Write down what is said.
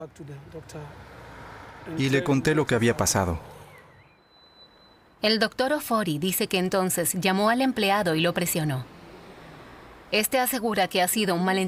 Y le conté lo que había pasado. El doctor Ofori dice que entonces llamó al empleado y lo presionó. Este asegura que ha sido un malentendido.